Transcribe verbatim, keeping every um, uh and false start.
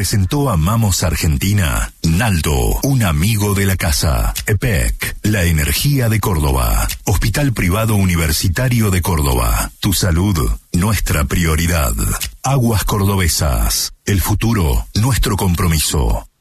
presentó Amamos Argentina. Naldo, un amigo de la casa. E P E C, la energía de Córdoba. Hospital Privado Universitario de Córdoba. Tu salud, nuestra prioridad. Aguas Cordobesas, el futuro, nuestro compromiso.